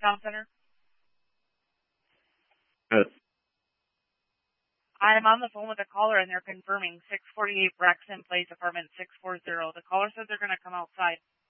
Town Center? Yes. I'm on the phone with a caller, and they're confirming 648 Braxton Place, apartment 640. The caller said they're going to come outside.